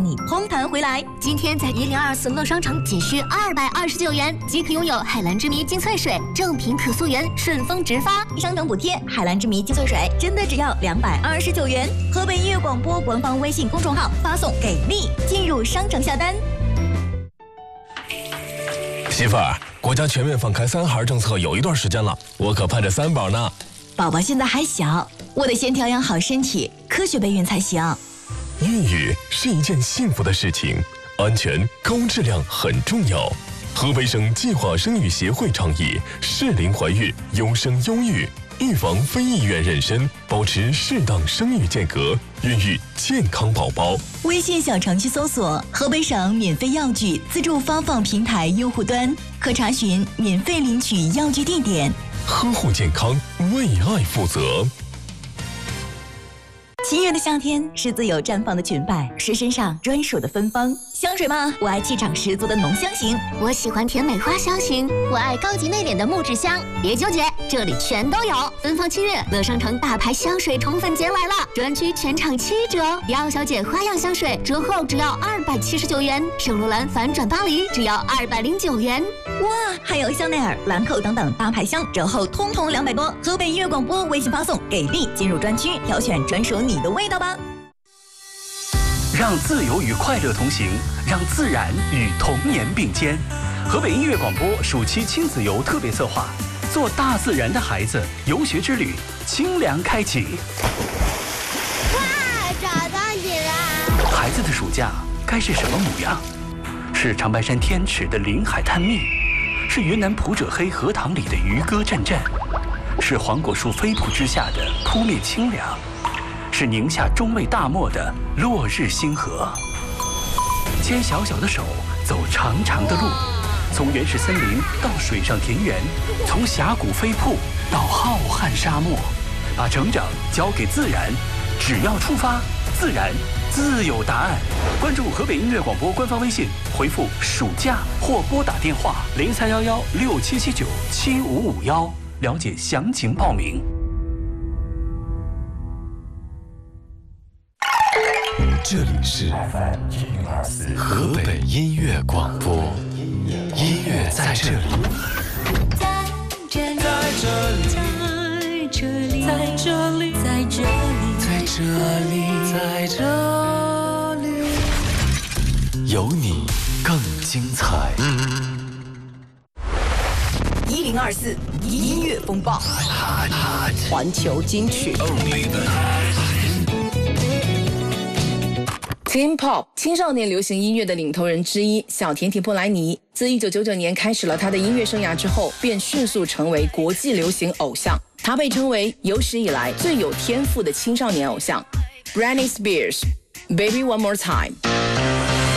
你红弹回来。 今天在1024乐商城仅需229元即可拥有海蓝之谜精粹水，正品可溯源，顺丰直发， 商城补贴，海蓝之谜精粹水真的只要229元。河北音乐广播官方微信公众号发送给力，进入商城下单。 媳妇儿，国家全面放开3孩政策有一段时间了，我可盼着3宝呢。 宝宝现在还小，我得先调养好身体，科学备孕才行。 孕育是一件幸福的事情，安全高质量很重要。河北省计划生育协会倡议适龄怀孕，优生优育，预防非意愿妊娠，保持适当生育间隔，孕育健康宝宝。 微信小程序搜索河北省免费药具自助发放平台用户端，可查询免费领取药具地点。 呵护健康，为爱负责。 七月的夏天是自由绽放的裙摆，是身上专属的芬芳。香水吗？我爱气场十足的浓香型， 我喜欢甜美花香型，我爱高级内敛的木质香。别纠结，这里全都有。芬芳7月，乐商城大牌香水宠粉节来了，专区全场7折。迪奥小姐花样香水折后只要279元，圣罗兰反转巴黎只要209元。 哇，还有香奈儿、兰蔻等等大牌香折后通通200多。河北音乐广播微信发送给力，进入专区挑选专属你的味道吧。 让自由与快乐同行，让自然与童年并肩。河北音乐广播暑期亲子游特别策划，做大自然的孩子游学之旅，清凉开启。 哇，找到你了！ 孩子的暑假该是什么模样？是长白山天池的临海探秘，是云南普者黑荷塘里的渔歌阵阵，是黄果树飞瀑之下的扑面清凉，是宁夏中卫大漠的落日星河。牵小小的手，走长长的路，从原始森林到水上田园，从峡谷飞瀑到浩瀚沙漠，把成长交给自然，只要出发，自然自有答案。关注河北音乐广播官方微信，回复暑假或拨打电话031167797551，了解详情报名。 这里是 FM1024河北音乐广播，音乐在这里， 在这里，在这里，在这里，在这里，在这里， 有你更精彩。 1024音乐风暴，环球金曲。 Teen Pop 青少年流行音乐的领头人之一，小甜甜布莱尼，自1999年开始了他的音乐生涯之后，便迅速成为国际流行偶像。他被称为有史以来最有天赋的青少年偶像。Britney Spears，Baby One More Time。